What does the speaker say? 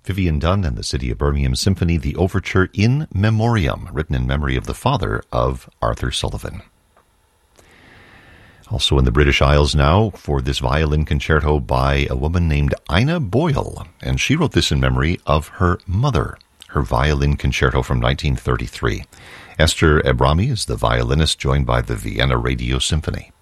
Vivian Dunn and the City of Birmingham Symphony, the overture In Memoriam, written in memory of the father of Arthur Sullivan. Also in the British Isles now for this violin concerto by a woman named Ina Boyle, and she wrote this in memory of her mother, her violin concerto from 1933. Esther Ebrami is the violinist, joined by the Vienna Radio Symphony.